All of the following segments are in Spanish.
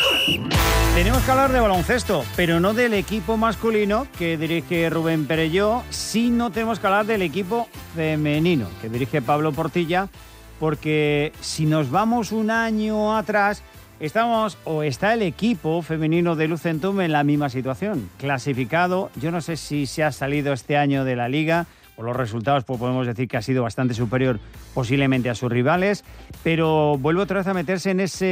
Tenemos que hablar de baloncesto, pero no del equipo masculino que dirige Rubén Perelló, sino tenemos que hablar del equipo femenino que dirige Pablo Portilla, porque si nos vamos un año atrás, está el equipo femenino de Lucentum en la misma situación, clasificado. Yo no sé si se ha salido este año de la liga. Por los resultados pues podemos decir que ha sido bastante superior posiblemente a sus rivales, pero vuelve otra vez a meterse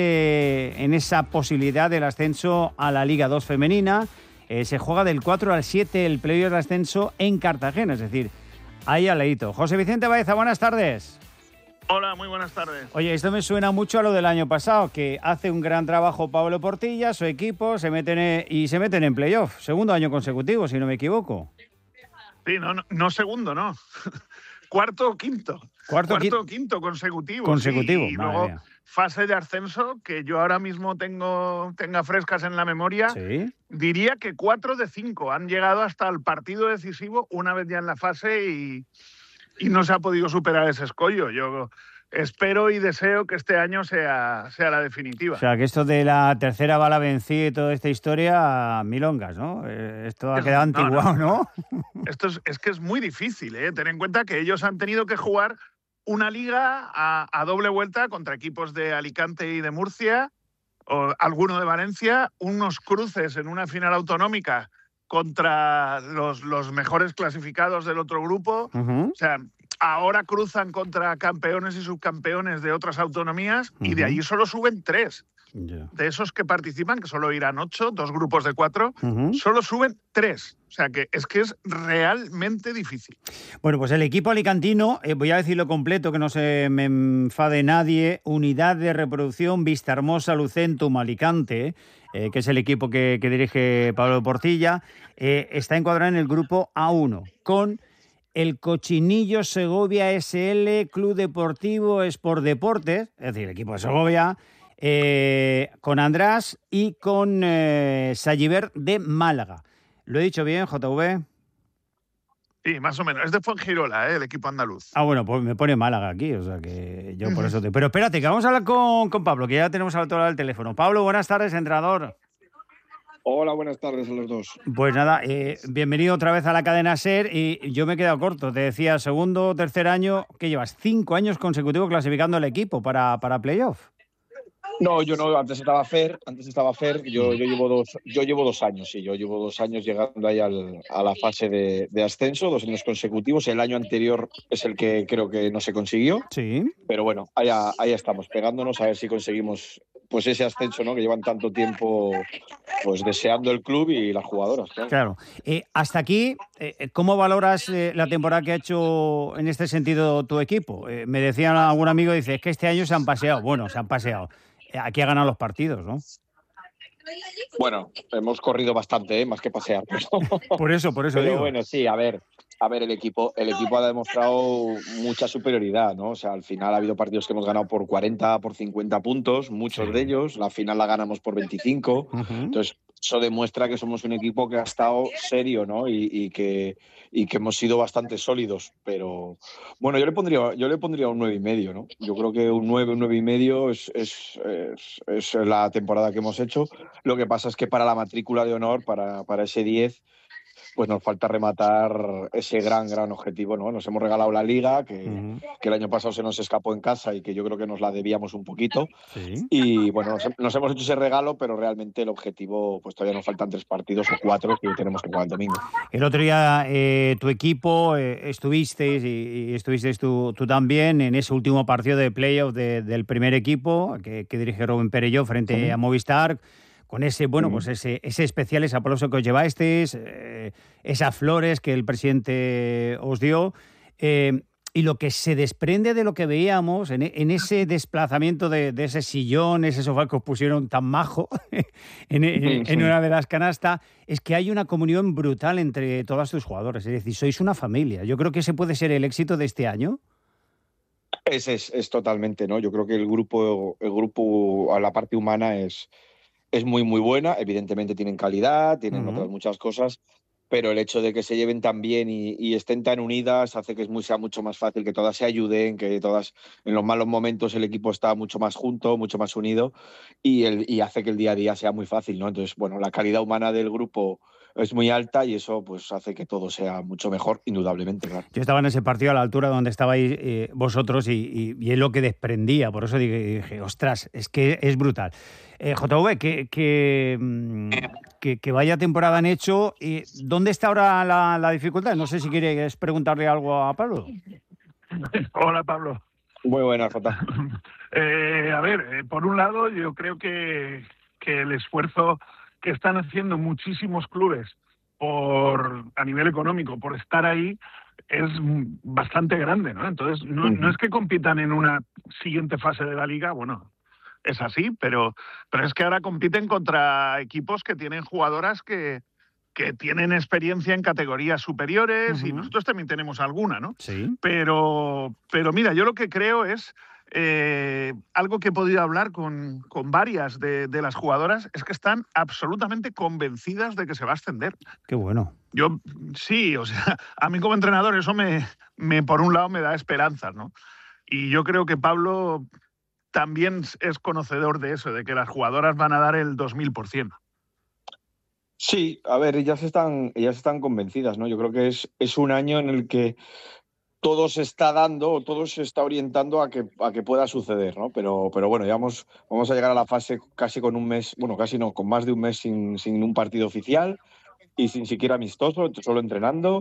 en esa posibilidad del ascenso a la Liga 2 femenina. Se juega del 4 al 7 el playoff de ascenso en Cartagena, es decir, ahí al ladito. José Vicente Baeza, buenas tardes. Hola, muy buenas tardes. Oye, esto me suena mucho a lo del año pasado, que hace un gran trabajo Pablo Portilla, su equipo, se meten en playoff. Segundo año consecutivo, si no me equivoco. Sí, no segundo, no. Cuarto o quinto. Cuarto o quinto consecutivo. Sí. Y luego fase de ascenso, que yo ahora mismo tenga frescas en la memoria. ¿Sí? Diría que 4 de 5 han llegado hasta el partido decisivo una vez ya en la fase y no se ha podido superar ese escollo. Yo espero y deseo que este año sea la definitiva. O sea, que esto de la tercera bala vencida y toda esta historia, milongas, ¿no? Esto ha quedado antiguado, ¿no? Esto es que es muy difícil, ¿eh? Ten en cuenta que ellos han tenido que jugar una liga a doble vuelta contra equipos de Alicante y de Murcia, o alguno de Valencia, unos cruces en una final autonómica contra los mejores clasificados del otro grupo. Uh-huh. O sea, ahora cruzan contra campeones y subcampeones de otras autonomías y de allí solo suben 3. Yeah. De esos que participan, que solo irán 8, 2 grupos de 4, solo suben 3. O sea, que es realmente difícil. Bueno, pues el equipo alicantino, voy a decirlo completo, que no se me enfade nadie: Unidad de Reproducción Vistahermosa Lucentum Alicante, que es el equipo que dirige Pablo Portilla, está encuadrado en el grupo A1, con el Cochinillo Segovia SL, Club Deportivo Sport Deportes, es decir, el equipo de Segovia, con András y con Salliver de Málaga. ¿Lo he dicho bien, JV? Sí, más o menos. Es de Fuengirola, el equipo andaluz. Ah, bueno, pues me pone Málaga aquí, o sea que yo por eso Pero espérate, que vamos a hablar con Pablo, que ya tenemos al otro lado del teléfono. Pablo, buenas tardes, entrenador. Hola, buenas tardes a los dos. Pues nada, bienvenido otra vez a la cadena SER, y yo me he quedado corto. Te decía, segundo o tercer año, que llevas 5 años consecutivos clasificando el equipo para playoff. No, yo no, antes estaba Fer, yo llevo 2 años, sí, yo llevo 2 años llegando ahí a la fase de ascenso, 2 años consecutivos. El año anterior es el que creo que no se consiguió, sí, pero bueno, ahí estamos, pegándonos a ver si conseguimos pues ese ascenso, ¿no?, que llevan tanto tiempo pues deseando el club y las jugadoras. Claro. Hasta aquí, ¿cómo valoras la temporada que ha hecho en este sentido tu equipo? Me decía algún amigo, dice, es que este año se han paseado. Bueno, se han paseado. Aquí ha ganado los partidos, ¿no? Bueno, hemos corrido bastante, más que pasear. Por eso pero digo. Bueno, sí, a ver, el equipo ha demostrado mucha superioridad, ¿no? O sea, al final ha habido partidos que hemos ganado por 40, por 50 puntos, muchos de ellos. La final la ganamos por 25. Entonces, eso demuestra que somos un equipo que ha estado serio, ¿no? Y que hemos sido bastante sólidos. Pero, bueno, yo le pondría un 9,5, ¿no? Yo creo que un 9,5 es la temporada que hemos hecho. Lo que pasa es que para la matrícula de honor, para ese 10, pues nos falta rematar ese gran objetivo, ¿no? Nos hemos regalado la Liga, que el año pasado se nos escapó en casa y que yo creo que nos la debíamos un poquito. Sí. Y bueno, nos hemos hecho ese regalo, pero realmente el objetivo, pues todavía nos faltan 3 partidos o 4 que tenemos que jugar el domingo. El otro día tu equipo estuvisteis y estuvisteis tú también en ese último partido de playoff del primer equipo que dirige Rubén Perelló frente a Movistar, con ese, bueno, pues ese especial, ese aplauso que os llevasteis, esas flores que el presidente os dio, y lo que se desprende de lo que veíamos en ese desplazamiento de ese sillón, ese sofá que os pusieron tan majo en una de las canastas, es que hay una comunión brutal entre todas tus jugadores. Es decir, sois una familia. Yo creo que ese puede ser el éxito de este año. Es totalmente, ¿no? Yo creo que el grupo a la parte humana es muy, muy buena. Evidentemente tienen calidad, tienen otras muchas cosas, pero el hecho de que se lleven tan bien y estén tan unidas hace que sea mucho más fácil, que todas se ayuden, que todas en los malos momentos el equipo está mucho más junto, mucho más unido y hace que el día a día sea muy fácil, ¿no? Entonces, bueno, la calidad humana del grupo es muy alta y eso pues hace que todo sea mucho mejor, indudablemente, claro. Yo estaba en ese partido a la altura donde estabais vosotros y es lo que desprendía, por eso dije, ostras, es que es brutal. JV, que vaya temporada han hecho. ¿Dónde está ahora la dificultad? No sé si quieres preguntarle algo a Pablo. Hola, Pablo. Muy buena, Jota. A ver, por un lado, yo creo que el esfuerzo que están haciendo muchísimos clubes a nivel económico por estar ahí es bastante grande, ¿no? Entonces, no es que compitan en una siguiente fase de la liga, bueno, es así, pero es que ahora compiten contra equipos que tienen jugadoras que tienen experiencia en categorías superiores y nosotros también tenemos alguna, ¿no? Sí. Pero mira, yo lo que creo es algo que he podido hablar con varias de las jugadoras, es que están absolutamente convencidas de que se va a ascender. Qué bueno. Yo sí, o sea, a mí como entrenador eso me por un lado me da esperanzas, ¿no? Y yo creo que Pablo también es conocedor de eso, de que las jugadoras van a dar el 2000%. Sí, a ver, ellas están convencidas, ¿no? Yo creo que es un año en el que todo se está dando, todo se está orientando a que pueda suceder, ¿no? Pero bueno, ya vamos a llegar a la fase casi con un mes, bueno, casi no, con más de un mes sin un partido oficial y sin siquiera amistoso, solo entrenando.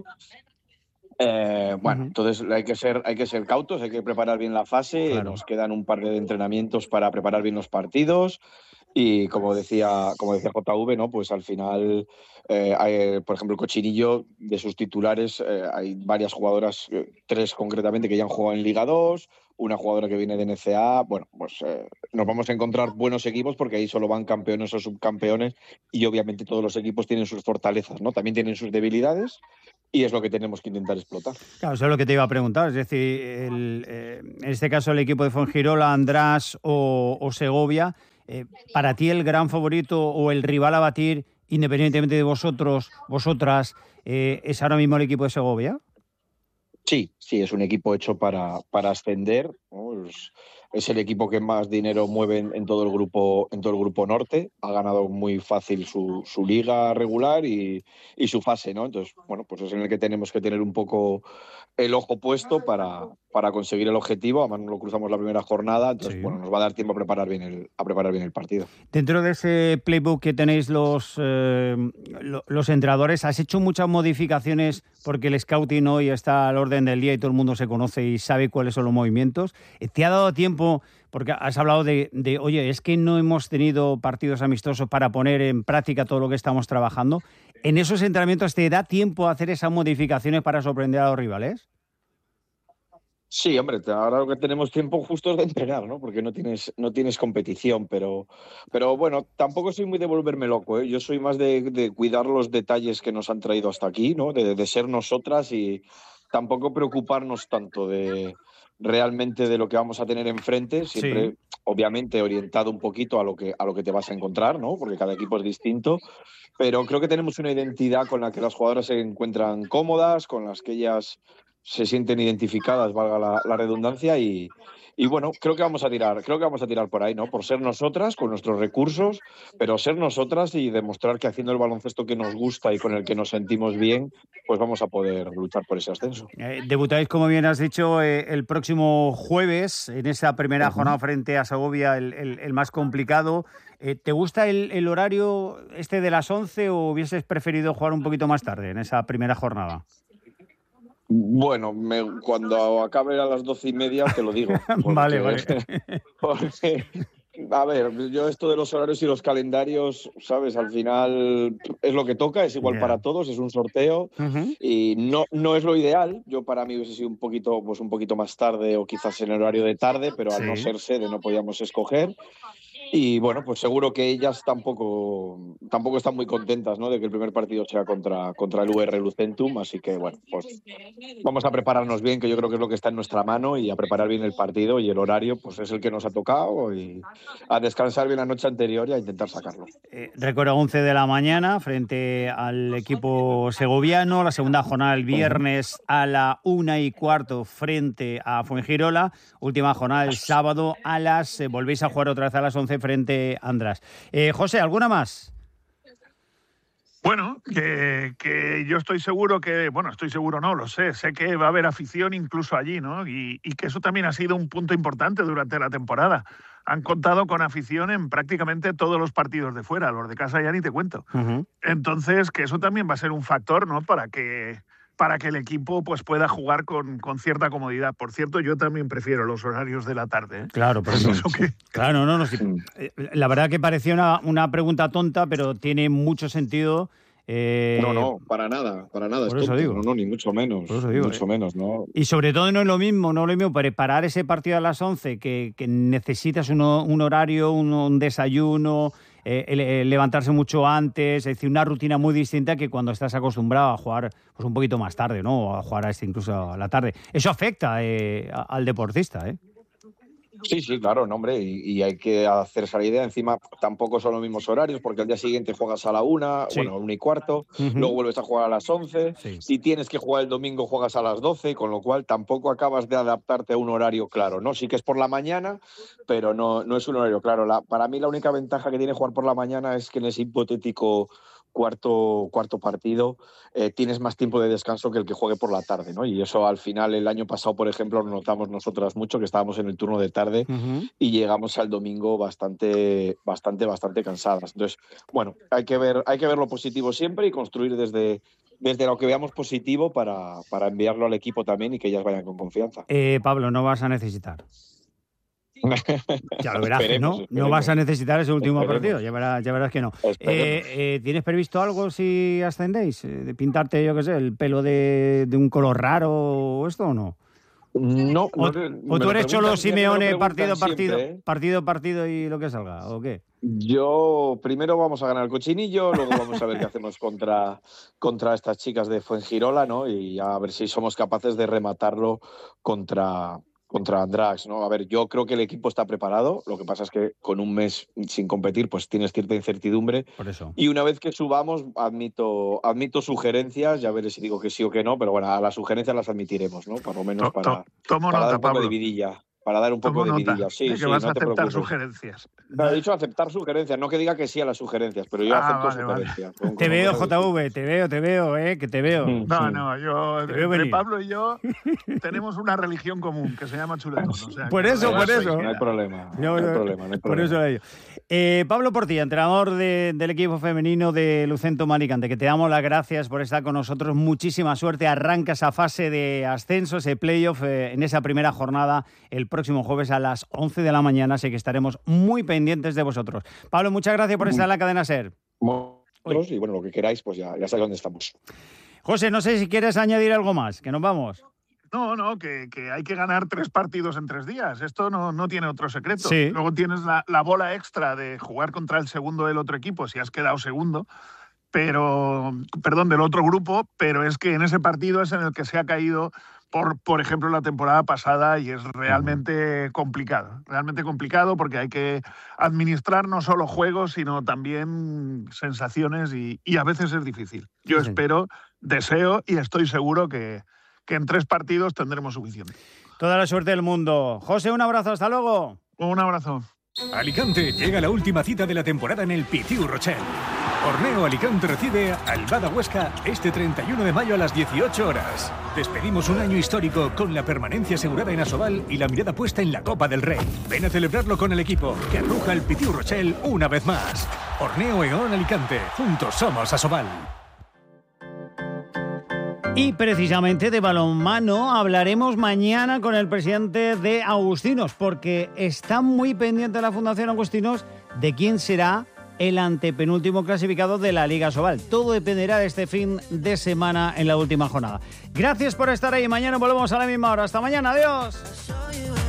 Entonces hay que ser cautos, hay que preparar bien la fase, Claro. Nos quedan un par de entrenamientos para preparar bien los partidos y como decía JV, ¿no? Pues al final, por ejemplo, el Cochinillo, de sus titulares, hay varias jugadoras, 3 concretamente, que ya han jugado en Liga 2, una jugadora que viene de NCA. Bueno, pues nos vamos a encontrar buenos equipos porque ahí solo van campeones o subcampeones y obviamente todos los equipos tienen sus fortalezas, ¿no? También tienen sus debilidades. Y es lo que tenemos que intentar explotar. Claro, eso es lo que te iba a preguntar. Es decir, en este caso el equipo de Fuengirola, András o Segovia, para ti el gran favorito o el rival a batir, independientemente de vosotras, ¿es ahora mismo el equipo de Segovia? Sí, es un equipo hecho para ascender, ¿no? Es el equipo que más dinero mueve en todo el grupo norte. Ha ganado muy fácil su liga regular y su fase, ¿no? Entonces, bueno, pues es en el que tenemos que tener un poco el ojo puesto para conseguir el objetivo. Además, no lo cruzamos la primera jornada, entonces, Sí. bueno, nos va a dar tiempo a preparar bien el partido. Dentro de ese playbook que tenéis los entrenadores, ¿has hecho muchas modificaciones porque el scouting hoy está al orden del día y todo el mundo se conoce y sabe cuáles son los movimientos? ¿Te ha dado tiempo, porque has hablado de oye, es que no hemos tenido partidos amistosos para poner en práctica todo lo que estamos trabajando? ¿En esos entrenamientos te da tiempo a hacer esas modificaciones para sorprender a los rivales? Sí, hombre, ahora lo que tenemos tiempo justo es de entrenar, ¿no? Porque no tienes competición, pero bueno, tampoco soy muy de volverme loco, ¿eh? Yo soy más de cuidar los detalles que nos han traído hasta aquí, ¿no? De ser nosotras y tampoco preocuparnos tanto realmente de lo que vamos a tener enfrente, siempre, Sí. obviamente, orientado un poquito a lo que te vas a encontrar, ¿no? Porque cada equipo es distinto, pero creo que tenemos una identidad con la que las jugadoras se encuentran cómodas, con las que ellas se sienten identificadas, valga la redundancia, y bueno, creo que vamos a tirar por ahí, ¿no? Por ser nosotras, con nuestros recursos, pero ser nosotras y demostrar que haciendo el baloncesto que nos gusta y con el que nos sentimos bien, pues vamos a poder luchar por ese ascenso. Debutáis, como bien has dicho, el próximo jueves en esa primera jornada frente a Segovia, el más complicado. ¿Te gusta el horario este de las 11 o hubieses preferido jugar un poquito más tarde en esa primera jornada? Bueno, cuando acabe a las 12:30 te lo digo. Vale. Porque, a ver, yo esto de los horarios y los calendarios, ¿sabes? Al final es lo que toca, es igual para todos, es un sorteo y no es lo ideal. Yo para mí hubiese sido un poquito más tarde o quizás en el horario de tarde, pero al no ser sede no podíamos escoger. Y bueno, pues seguro que ellas tampoco están muy contentas, ¿no?, de que el primer partido sea contra el UR Lucentum, así que bueno, pues vamos a prepararnos bien, que yo creo que es lo que está en nuestra mano, y a preparar bien el partido, y el horario pues es el que nos ha tocado, y a descansar bien la noche anterior y a intentar sacarlo. Recuerdo 11 de la mañana frente al equipo segoviano, la segunda jornada el viernes a la 1:15 frente a Fuengirola, última jornada el sábado volvéis a jugar otra vez a las 11 frente a András. José, ¿alguna más? Bueno, que yo estoy seguro estoy seguro no, lo sé que va a haber afición incluso allí, ¿no? Y que eso también ha sido un punto importante durante la temporada. Han contado con afición en prácticamente todos los partidos de fuera, los de casa ya ni te cuento. Uh-huh. Entonces, que eso también va a ser un factor, ¿no?, para que el equipo pues pueda jugar con cierta comodidad. Por cierto, yo también prefiero los horarios de la tarde, ¿eh? Claro, por eso. Claro, no, sí. La verdad que parecía una pregunta tonta, pero tiene mucho sentido. No, para nada. Por es eso tonto, digo. No, ni mucho menos. Por eso digo, mucho menos, ¿no? Y sobre todo no es lo mismo preparar ese partido a las 11, que necesitas un horario, un desayuno, levantarse mucho antes, es decir, una rutina muy distinta que cuando estás acostumbrado a jugar pues un poquito más tarde, ¿no? O a jugar incluso a la tarde. Eso afecta al deportista, ¿eh? Sí, claro, no, hombre, y hay que hacerse la idea. Encima tampoco son los mismos horarios, porque al día siguiente juegas a la 1, sí. 1:15, Uh-huh. luego vuelves a jugar a las 11, sí. Si tienes que jugar el domingo juegas a las 12, con lo cual tampoco acabas de adaptarte a un horario claro, ¿no? Sí que es por la mañana, pero no es un horario claro. Para mí la única ventaja que tiene jugar por la mañana es que en ese hipotético cuarto partido tienes más tiempo de descanso que el que juegue por la tarde, ¿no? Y eso al final, el año pasado, por ejemplo, lo notamos nosotras mucho, que estábamos en el turno de tarde. Uh-huh. Y llegamos al domingo bastante cansadas. Entonces, bueno, hay que ver lo positivo siempre y construir desde lo que veamos positivo para enviarlo al equipo también y que ellas vayan con confianza. Pablo, no vas a necesitar. Ya lo verás, Esperemos. No vas a necesitar ese último partido, ya verás que no. ¿Tienes previsto algo si ascendéis? ¿De pintarte, yo qué sé, el pelo de un color raro o esto o no? No. ¿O tú eres Cholo Simeone partido y lo que salga, o qué? Yo primero vamos a ganar el cochinillo, luego vamos a ver qué hacemos contra estas chicas de Fuengirola, ¿no? Y a ver si somos capaces de rematarlo contra András, ¿no? A ver, yo creo que el equipo está preparado, lo que pasa es que con un mes sin competir pues tienes cierta incertidumbre. Por eso. Y una vez que subamos admito sugerencias, ya veré si digo que sí o que no, pero bueno, a las sugerencias las admitiremos, ¿no? Por lo menos para dar un poco de vidilla. Para dar un poco de vidilla. Sí, que vas no a te aceptar preocupes. Sugerencias. No, he dicho aceptar sugerencias, no que diga que sí a las sugerencias, pero yo acepto sugerencias. Vale. Te veo, JV, te veo, que te veo. No, entre Pablo y yo tenemos una religión común que se llama chuletón. O sea, por eso. No hay problema. Por eso era yo. Pablo Portilla, entrenador del equipo femenino de Lucentum Alicante, que te damos las gracias por estar con nosotros. Muchísima suerte. Arranca esa fase de ascenso, ese playoff en esa primera jornada el próximo jueves a las 11 de la mañana, así que estaremos muy pendientes de vosotros. Pablo, muchas gracias por estar en la cadena SER. Y bueno, lo que queráis, pues ya sabéis dónde estamos. José, no sé si quieres añadir algo más, que nos vamos. No, que hay que ganar 3 partidos en 3 días. Esto no tiene otro secreto. Sí. Luego tienes la bola extra de jugar contra el segundo del otro equipo, si has quedado segundo, del otro grupo, pero es que en ese partido es en el que se ha caído, por ejemplo, la temporada pasada, y es realmente complicado porque hay que administrar no solo juegos, sino también sensaciones y a veces es difícil. Yo espero, deseo y estoy seguro que en 3 partidos tendremos suficiente. Toda la suerte del mundo. José, un abrazo, hasta luego. Un abrazo. Alicante llega la última cita de la temporada en el Pitiu Rochelle. Horneo Alicante recibe al Bada Huesca este 31 de mayo a las 18 horas. Despedimos un año histórico con la permanencia asegurada en Asobal y la mirada puesta en la Copa del Rey. Ven a celebrarlo con el equipo que arruja el Pitiu Rochelle una vez más. Horneo Eón Alicante, juntos somos Asobal. Y precisamente de balonmano hablaremos mañana con el presidente de Agustinos, porque está muy pendiente la Fundación Agustinos de quién será el antepenúltimo clasificado de la Liga Asobal. Todo dependerá de este fin de semana en la última jornada. Gracias por estar ahí. Mañana volvemos a la misma hora. Hasta mañana. Adiós.